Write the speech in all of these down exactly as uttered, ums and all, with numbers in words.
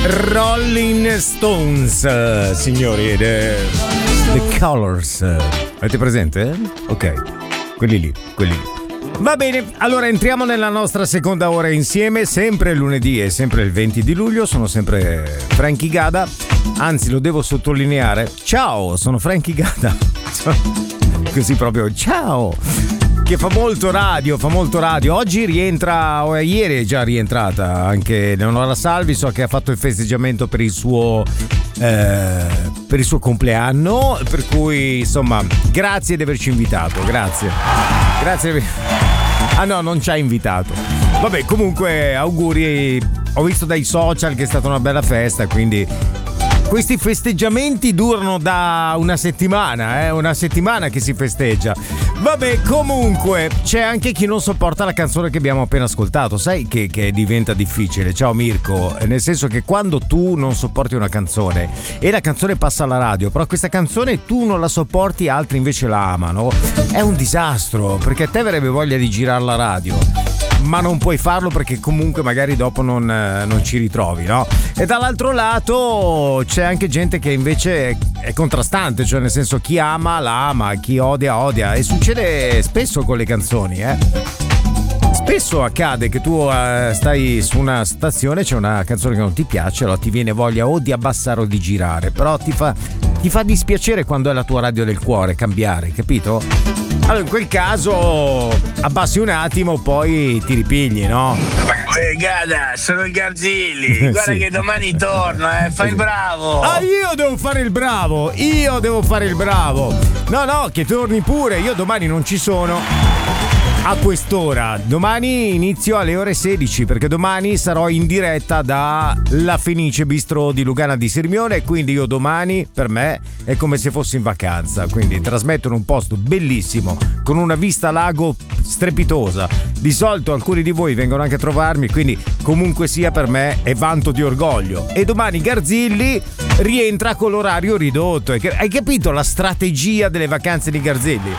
Rolling Stones, signori, the, the Colors. Avete presente? Ok, quelli lì, quelli lì. Va bene, allora entriamo nella nostra seconda ora insieme, sempre lunedì e sempre il venti di luglio, sono sempre Frankie Gada, anzi lo devo sottolineare, ciao, sono Frankie Gada, così proprio, ciao, che fa molto radio, fa molto radio, oggi rientra, o ieri è già rientrata anche Leonora Salvi, so che ha fatto il festeggiamento per il suo... Eh, per il suo compleanno, per cui insomma grazie di averci invitato, grazie grazie. Ah no, non ci ha invitato, vabbè, comunque auguri, ho visto dai social che è stata una bella festa, quindi questi festeggiamenti durano da una settimana, eh? Una settimana che si festeggia. Vabbè, comunque c'è anche chi non sopporta la canzone che abbiamo appena ascoltato. Sai che, che diventa difficile, ciao Mirko, nel senso che quando tu non sopporti una canzone e la canzone passa alla radio, però questa canzone tu non la sopporti, altri invece la amano, è un disastro, perché a te verrebbe voglia di girare la radio, ma non puoi farlo perché comunque magari dopo non, non ci ritrovi, no? E dall'altro lato c'è anche gente che invece è contrastante, cioè nel senso chi ama la ama, chi odia odia, e succede spesso con le canzoni, eh? Spesso accade che tu uh, stai su una stazione, c'è una canzone che non ti piace, allora ti viene voglia o di abbassare o di girare, però ti fa, ti fa dispiacere quando è la tua radio del cuore cambiare, capito? Allora in quel caso abbassi un attimo, poi ti ripigli, no? Ehi Gada, sono il Garzilli, guarda sì, che domani torno, eh, fai il bravo. Ah, io devo fare il bravo, io devo fare il bravo. No, no, che torni pure, io domani non ci sono a quest'ora, domani inizio alle ore sedici, perché domani sarò in diretta da La Fenice Bistro di Lugana di Sirmione, quindi io domani per me è come se fossi in vacanza, quindi trasmetto in un posto bellissimo con una vista lago strepitosa. Di solito alcuni di voi vengono anche a trovarmi, quindi comunque sia per me è vanto di orgoglio. E domani Garzilli rientra con l'orario ridotto. Hai capito la strategia delle vacanze di Garzilli?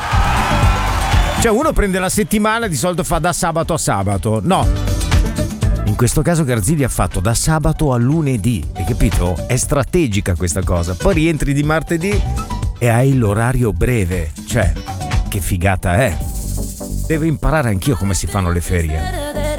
Cioè uno prende la settimana, di solito fa da sabato a sabato. No, in questo caso Garzilli ha fatto da sabato a lunedì, hai capito? È strategica questa cosa. Poi rientri di martedì e hai l'orario breve. Cioè, che figata è. Devo imparare anch'io come si fanno le ferie.